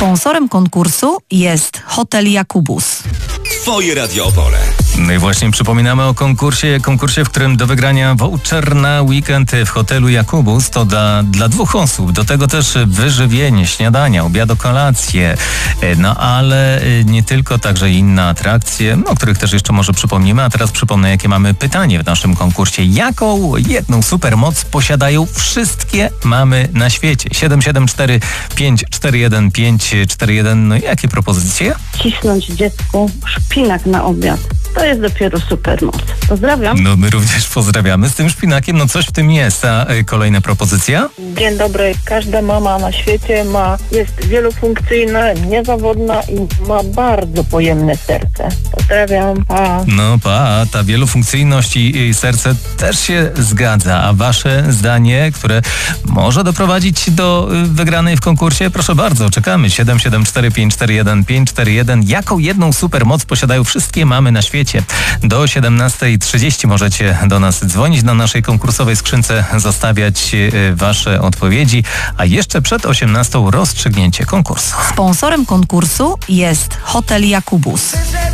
Sponsorem konkursu jest Hotel Jakubus. Twoje Radio Opole. No i właśnie przypominamy o konkursie, w którym do wygrania voucher na weekend w hotelu Jakubus to dla 2 osób. Do tego też wyżywienie, śniadania, obiad, kolacje. No ale nie tylko, także inne atrakcje, o których też jeszcze może przypomnimy. A teraz przypomnę, jakie mamy pytanie w naszym konkursie. Jaką jedną supermoc posiadają wszystkie mamy na świecie? 774 541 541. No i jakie propozycje? Cisnąć dziecku szpinak na obiad. To jest dopiero supermoc. Pozdrawiam. No my również pozdrawiamy. Z tym szpinakiem, no coś w tym jest. A kolejna propozycja? Dzień dobry. Każda mama na świecie jest wielofunkcyjna, niezawodna i ma bardzo pojemne serce. Pozdrawiam. Pa. No ta wielofunkcyjność i serce też się zgadza. A wasze zdanie, które może doprowadzić do wygranej w konkursie? Proszę bardzo, czekamy. 774 541 541. Jaką jedną supermoc posiadają wszystkie mamy na świecie? Do 17:30 możecie do nas dzwonić, na naszej konkursowej skrzynce zostawiać wasze odpowiedzi, a jeszcze przed 18:00 rozstrzygnięcie konkursu. Sponsorem konkursu jest Hotel Jakubus.